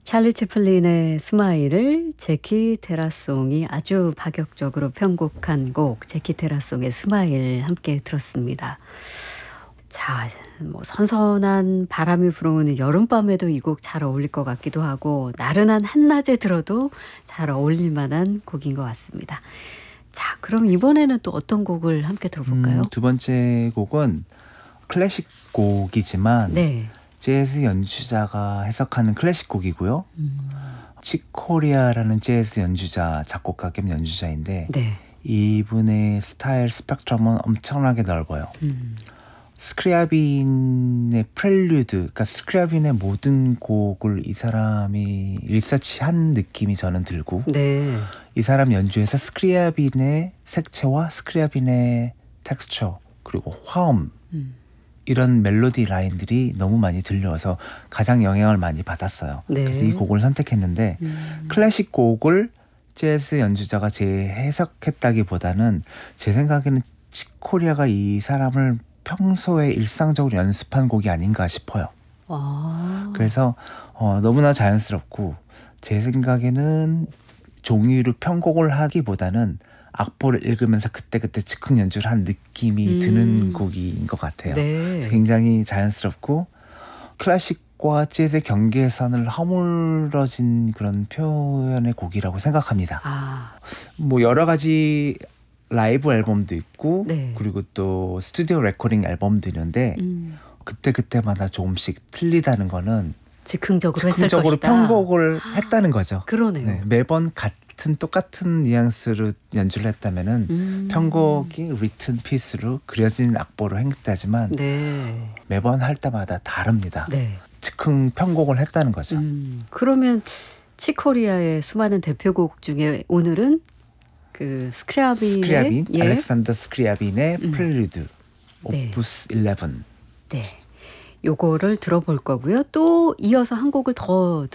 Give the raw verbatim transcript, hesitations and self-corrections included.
찰리 채플린의 스마일을 제키 테라송이 아주 파격적으로 편곡한 곡 제키 테라송의 스마일 함께 들었습니다. 자, 뭐 선선한 바람이 불어오는 여름밤에도 이 곡 잘 어울릴 것 같기도 하고 나른한 한낮에 들어도 잘 어울릴 만한 곡인 것 같습니다. 자, 그럼 이번에는 또 어떤 곡을 함께 들어볼까요? 음, 두 번째 곡은 클래식 곡이지만 네. 재즈 연주자가 해석하는 클래식 곡이고요. 음. 치코리아라는 재즈 연주자, 작곡가 겸 연주자인데 네. 이분의 스타일 스펙트럼은 엄청나게 넓어요. 음. 스크리아빈의 프렐류드, 그러니까 스크리아빈의 모든 곡을 이 사람이 리서치한 느낌이 저는 들고 네. 이 사람 연주에서 스크리아빈의 색채와 스크리아빈의 텍스처 그리고 화음 음. 이런 멜로디 라인들이 너무 많이 들려와서 가장 영향을 많이 받았어요. 네. 그래서 이 곡을 선택했는데 음. 클래식 곡을 재즈 연주자가 재해석했다기보다는 제 생각에는 치코리아가 이 사람을 평소에 일상적으로 연습한 곡이 아닌가 싶어요. 아. 그래서 어, 너무나 자연스럽고 제 생각에는 종이로 편곡을 하기보다는 악보를 읽으면서 그때그때 즉흥 연주를 한 느낌이 음. 드는 곡인 것 같아요. 네. 굉장히 자연스럽고 클래식과 재즈의 경계선을 허물어진 그런 표현의 곡이라고 생각합니다. 아. 뭐 여러 가지 라이브 앨범도 있고 네. 그리고 또 스튜디오 레코딩 앨범도 있는데 음. 그때그때마다 조금씩 틀리다는 거는 즉흥적으로 했을 즉흥적으로 것이다. 편곡을 했다는 거죠. 그러네요. 네, 매번 같은 똑같은 뉘앙스로 연주를 했다면은 음. 편곡이 리튼 피스로 그려진 악보로 했다지만 네. 매번 할 때마다 다릅니다. 네. 즉흥 편곡을 했다는 거죠. 음. 그러면 치코리아의 수많은 대표곡 중에 오늘은 그 스크리아빈의 스크리아빈, 예. 알렉산더 스크리아빈의 음. 프렐류드, 네. 오푸스 일레븐. 네. 요거를 들어볼 거고요. 또 이어서 한 곡을 더